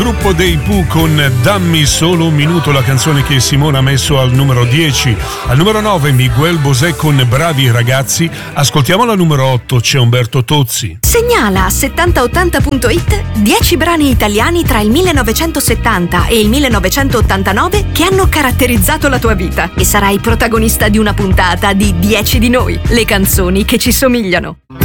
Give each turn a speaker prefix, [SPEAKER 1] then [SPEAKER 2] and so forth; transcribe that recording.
[SPEAKER 1] Gruppo dei Pooh con Dammi solo un minuto, la canzone che Simona ha messo al numero 10. Al numero 9 Miguel Bosé con Bravi ragazzi. Ascoltiamo la numero 8, c'è Umberto Tozzi.
[SPEAKER 2] Segnala a 7080.it 10 brani italiani tra il 1970 e il 1989 che hanno caratterizzato la tua vita e sarai protagonista di una puntata di 10 di noi, le canzoni che ci somigliano.